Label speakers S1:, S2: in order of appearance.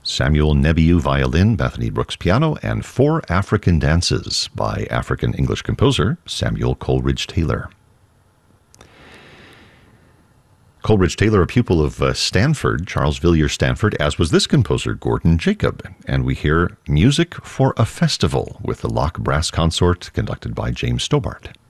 S1: Samuel Nebiu violin, Bethany Brooks piano, and Four African Dances by African-English composer Samuel Coleridge Taylor. Coleridge Taylor, a pupil of Stanford, Charles Villiers Stanford, as was this composer, Gordon Jacob. And we hear Music for a Festival with the Loch Brass Consort conducted by James Stobart.